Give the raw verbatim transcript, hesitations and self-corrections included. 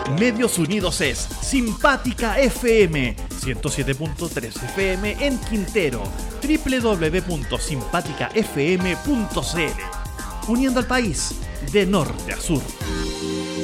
Medios Unidos es Simpática F M, ciento siete punto tres F M en Quintero, doble u doble u doble u punto simpática f m punto c l. Uniendo al país de norte a sur.